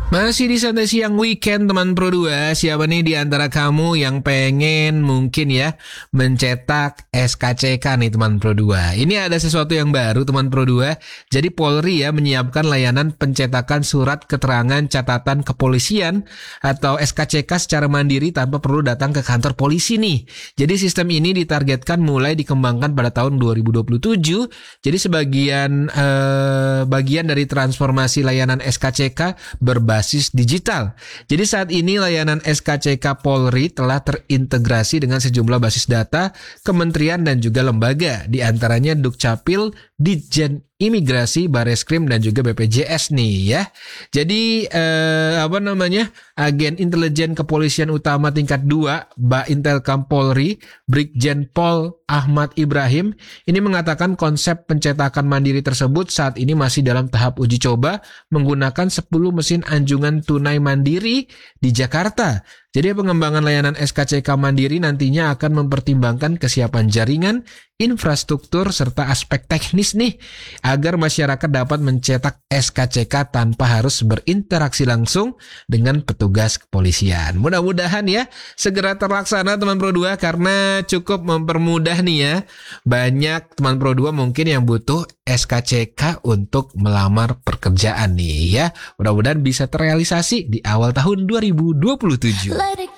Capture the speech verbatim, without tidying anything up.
Masih di santai siang weekend teman Pro dua. Siapa nih di antara kamu yang pengen mungkin ya mencetak S K C K nih teman Pro dua? Ini ada sesuatu yang baru teman Pro dua. Jadi Polri ya menyiapkan layanan pencetakan surat keterangan catatan kepolisian atau S K C K secara mandiri tanpa perlu datang ke kantor polisi nih. Jadi sistem ini ditargetkan mulai dikembangkan pada tahun dua ribu dua puluh tujuh. Jadi sebagian eh, bagian dari transformasi layanan S K C K berbasis basis digital. Jadi saat ini layanan S K C K Polri telah terintegrasi dengan sejumlah basis data kementerian dan juga lembaga, di antaranya Dukcapil, Ditjen Imigrasi, Bareskrim dan juga B P J S nih ya. Jadi eh, apa namanya? Agen Intelijen Kepolisian Utama tingkat dua, Baintelkam Polri, Brigjen Pol Ahmad Ibrahim ini mengatakan konsep pencetakan mandiri tersebut saat ini masih dalam tahap uji coba menggunakan sepuluh mesin anjungan tunai mandiri di Jakarta. Jadi pengembangan layanan S K C K mandiri nantinya akan mempertimbangkan kesiapan jaringan, infrastruktur, serta aspek teknis nih agar masyarakat dapat mencetak S K C K tanpa harus berinteraksi langsung dengan petugas kepolisian. Mudah-mudahan ya segera terlaksana teman Pro dua karena cukup mempermudah nih ya. Banyak teman Pro dua mungkin yang butuh S K C K untuk melamar pekerjaan nih ya. Mudah-mudahan bisa terrealisasi di awal tahun dua ribu dua puluh tujuh. Let it